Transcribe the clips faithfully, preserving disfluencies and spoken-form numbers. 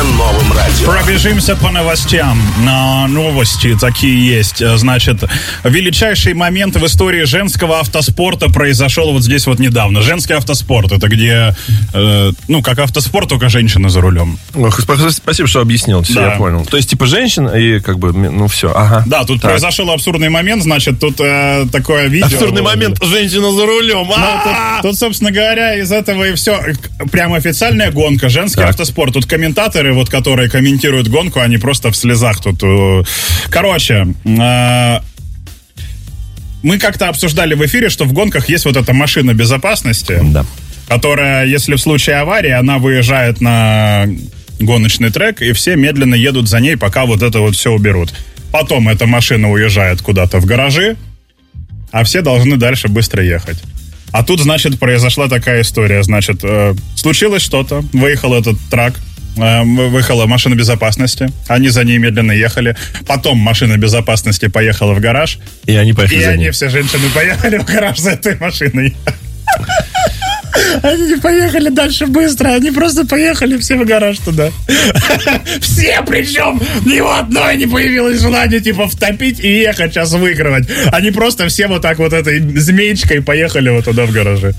новым радио. Пробежимся по новостям. На новости такие есть. Значит, величайший момент в истории женского автоспорта произошел вот здесь вот недавно. Женский автоспорт, это где, э, ну, как автоспорт, только женщины за рулем. Ох, спасибо, что объяснил, все, да. Я понял. То есть, типа, женщин и как бы, ну, все, ага. Да, тут так. Произошел абсурдный момент, значит, тут э, такое видео... Абсурдный момент, женщина за рулем. Ну, тут, тут, собственно говоря, из этого и все. Прям официальная гонка, женский так. автоспорт. Тут комментаторы, вот, которые комментируют гонку, они просто в слезах тут. Короче, э, мы как-то обсуждали в эфире, что в гонках есть вот эта машина безопасности, да. которая, если в случае аварии, она выезжает на гоночный трек, и все медленно едут за ней, пока вот это вот все уберут. Потом эта машина уезжает куда-то в гаражи, а все должны дальше быстро ехать. А тут, значит, произошла такая история. Значит, э, случилось что-то, выехал этот трак, э, выехала машина безопасности, они за ней медленно ехали. Потом машина безопасности поехала в гараж. И они поехали И за они, ней. все женщины, поехали в гараж за этой машиной. Они не поехали дальше быстро, они просто поехали все в гараж туда. Все, причем ни у одной не появилось желания типа втопить и ехать сейчас выигрывать. Они просто все вот так вот этой змеечкой поехали вот туда в гараже.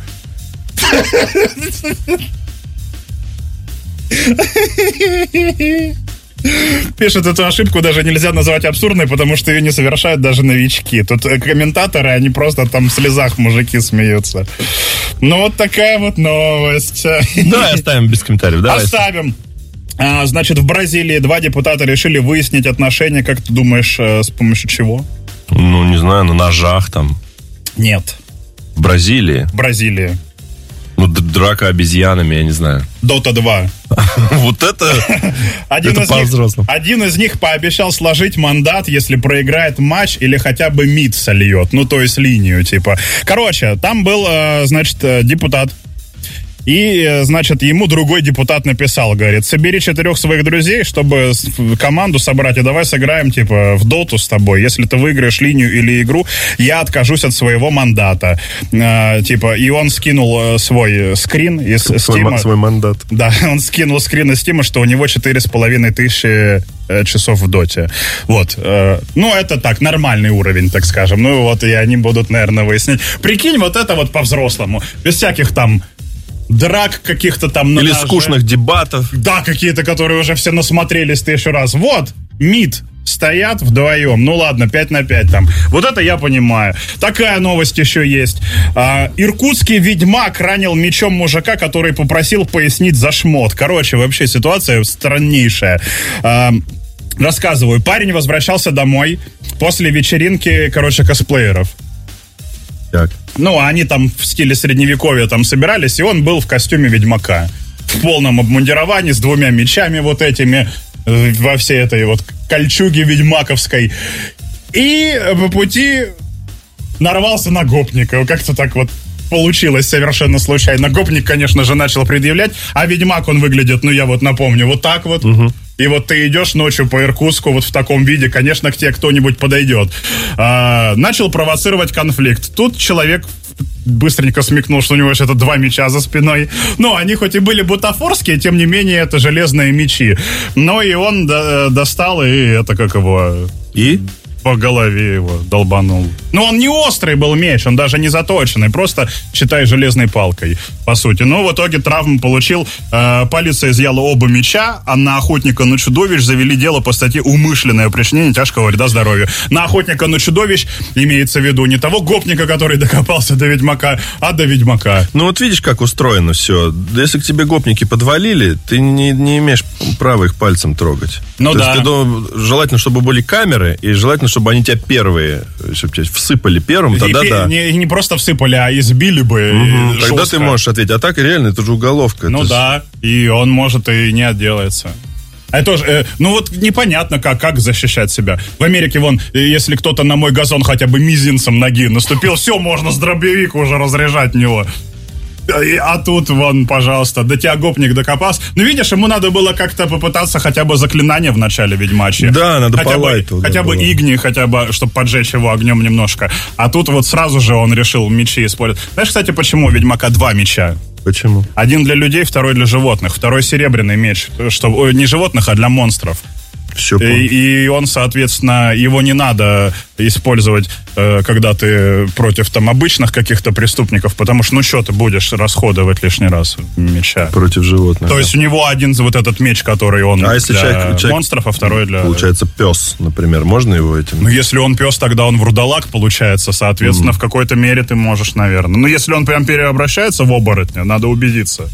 Пишет, эту ошибку даже нельзя назвать абсурдной, потому что ее не совершают даже новички. Тут комментаторы, они просто там в слезах мужики смеются. Ну, вот такая вот новость. Давай оставим без комментариев. Давай. Оставим. А, значит, в Бразилии два депутата решили выяснить отношения, как ты думаешь, с помощью чего? Ну, не знаю, на ножах там. Нет. В Бразилии? В Бразилии. Ну, драка обезьянами, я не знаю. Дота два. Вот это, один, это из по-взрослому. Них, один из них пообещал сложить мандат, если проиграет матч или хотя бы мид сольет. Ну, то есть линию, типа. Короче, там был, значит, депутат. И, значит, ему другой депутат написал, говорит, собери четырех своих друзей, чтобы команду собрать, и давай сыграем, типа, в доту с тобой. Если ты выиграешь линию или игру, я откажусь от своего мандата. А, типа, и он скинул свой скрин из свой, Стима. Свой мандат. Да, он скинул скрин из Стима, что у него четыре с половиной тысячи часов в доте. Вот. Э, ну, это так, нормальный уровень, так скажем. Ну, вот, и они будут, наверное, выяснять. Прикинь, вот это вот по-взрослому. Без всяких там драк каких-то там на Или ноже. скучных дебатов. Да, какие-то, которые уже все насмотрелись тысячу раз. Вот, мид стоят вдвоем. Ну ладно, пять на пять там. Вот это я понимаю. Такая новость еще есть. А, иркутский ведьмак ранил мечом мужика, который попросил пояснить за шмот. Короче, вообще ситуация страннейшая. А, рассказываю. Парень возвращался домой после вечеринки, короче, косплееров. Так. Ну, они там в стиле средневековья там собирались, и он был в костюме ведьмака. В полном обмундировании, с двумя мечами вот этими, во всей этой вот кольчуге ведьмаковской. И по пути нарвался на гопника. Как-то так вот получилось совершенно случайно. Гопник, конечно же, начал предъявлять, а ведьмак, он выглядит, ну, я вот напомню, вот так вот. Угу. И вот ты идешь ночью по Иркутску вот в таком виде, конечно, к тебе кто-нибудь подойдет. А, начал провоцировать конфликт. Тут человек быстренько смекнул, что у него это два меча за спиной. Ну, они хоть и были бутафорские, тем не менее, это железные мечи. Но и он до- достал, и это как его... И? По голове его долбанул. Но он не острый был меч, он даже не заточенный, просто, считай, железной палкой, по сути. Но в итоге травму получил. Э, полиция изъяла оба меча, а на охотника на чудовищ завели дело по статье «Умышленное причинение тяжкого вреда здоровью». На охотника на чудовищ имеется в виду не того гопника, который докопался до ведьмака, а до ведьмака. Ну вот видишь, как устроено все. Если к тебе гопники подвалили, ты не, не имеешь права их пальцем трогать. Ну То да. есть, ты, желательно, чтобы были камеры, и желательно, чтобы они тебя первые, чтобы тебя всыпали первым, тогда и, да. Не, не просто всыпали, а избили бы. Угу, тогда жестко. ты можешь ответить. А так реально, это же уголовка. Ну это да, ж... и он может и не отделается. А это тоже, э, ну вот непонятно, как, как защищать себя. В Америке, вон, если кто-то на мой газон хотя бы мизинцем ноги наступил, все, можно с дробовика уже разряжать в него. А тут, вон, пожалуйста, до тебя гопник докопался. Ну, видишь, ему надо было как-то попытаться хотя бы заклинание в начале ведьмачье. Да, надо хотя по бы, лайту. хотя да, бы было. игни, хотя бы, чтобы поджечь его огнем немножко. А тут вот сразу же он решил мечи использовать. Знаешь, кстати, почему у ведьмака два меча? Почему? Один для людей, второй для животных. Второй серебряный меч. Что, не животных, а для монстров. Все и, и он, соответственно, его не надо использовать, э, когда ты против там обычных каких-то преступников, потому что, ну что ты будешь расходовать лишний раз меча? Против животных. То да. есть у него один вот этот меч, который он а для если человек, человек, монстров, а второй для... Получается, пес, например, можно его этим? Ну, если он пес, тогда он вурдалак, получается, соответственно, mm-hmm. в какой-то мере ты можешь, наверное. Ну, если он прям переобращается в оборотня, надо убедиться.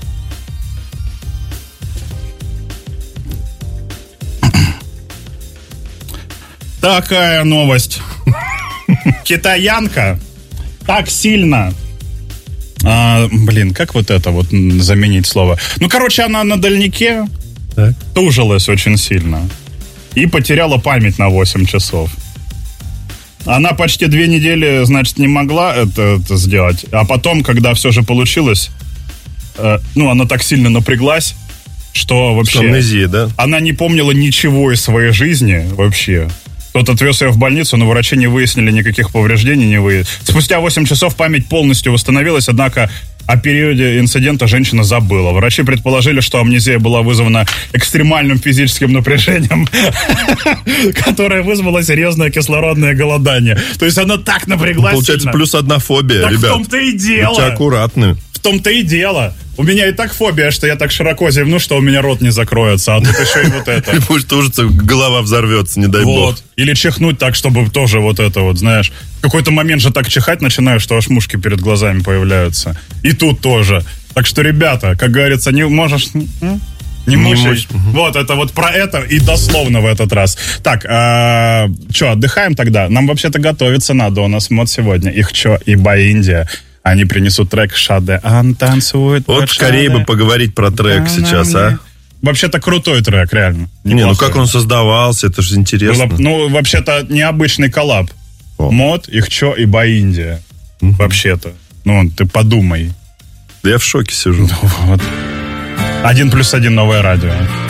Такая новость. Китаянка так сильно... А, блин, как вот это вот заменить слово? Ну, короче, она на дальнике так. тужилась очень сильно. И потеряла память на восемь часов. Она почти две недели, значит, не могла это, это сделать. А потом, когда все же получилось, э, ну, она так сильно напряглась, что вообще... Амнезия, да? Она не помнила ничего из своей жизни вообще. Кто-то отвез ее в больницу, но врачи не выяснили никаких повреждений. Не вы... Спустя восемь часов память полностью восстановилась, однако о периоде инцидента женщина забыла. Врачи предположили, что амнезия была вызвана экстремальным физическим напряжением, которое вызвало серьезное кислородное голодание. То есть она так напряглась. Получается, плюс одна фобия, ребят. В том-то и дело. Будьте аккуратны. В том-то и дело. У меня и так фобия, что я так широко зевну, что у меня рот не закроется, а тут еще и вот это. И может тоже голова взорвется, не дай бог. Вот. Или чихнуть так, чтобы тоже вот это вот, знаешь. В какой-то момент же так чихать начинаю, что аж мушки перед глазами появляются. И тут тоже. Так что, ребята, как говорится, не можешь... Не мучай. Вот, это вот про это и дословно в этот раз. Так, э, что, отдыхаем тогда? Нам вообще-то готовиться надо. У нас мод сегодня. Их чё, Ибо Индия. Они принесут трек «Шаде Ан танцует». Вот скорее бы поговорить про трек сейчас, а? Вообще-то крутой трек, реально. Не, ну как он создавался, это же интересно. Было, ну, вообще-то необычный коллаб. О. Мод, их чё, Ибо Индия. Угу. Вообще-то. Ну, ты подумай. Да я в шоке сижу. Вот. Один плюс один новое радио.